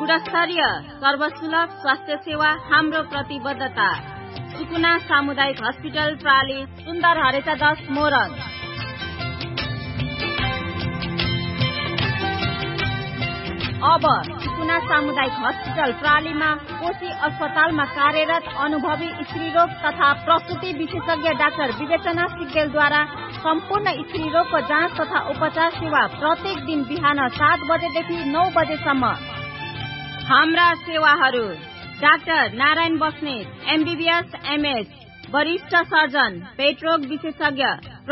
गुणस्तरीय सर्वसुलभ स्वास्थ्य सेवा हाम्रो प्रतिबद्धता। सुकुना सामुदायिक हस्पिटल प्राली, सुन्दर हरेचा 10 मोरङ। अब सुकुना सामुदायिक हस्पिटल प्रालीमा कोशी अस्पतालमा कार्यरत अनुभवी स्त्रीरोग तथा प्रसुति विशेषज्ञ डाक्टर विवेचना सिग्देलद्वारा सम्पूर्ण स्त्रीरोगको जाँच तथा उपचार सेवा प्रत्येक दिन बिहान 7 बजेदेखि 9 बजेसम्म। हाम्रा सेवाहरू: doctor Narayan Basnet, MBBS MS, वरिष्ठ सर्जन, पेट रोग विशेषज्ञ,